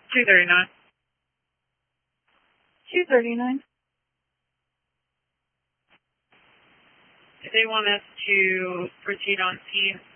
239. 239. They want us to proceed on scene